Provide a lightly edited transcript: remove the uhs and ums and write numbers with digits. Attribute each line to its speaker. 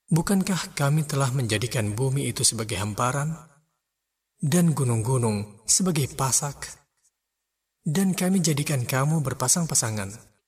Speaker 1: Bukankah kami telah menjadikan bumi itu sebagai hamparan, dan gunung-gunung sebagai pasak, dan kami jadikan kamu berpasang-pasangan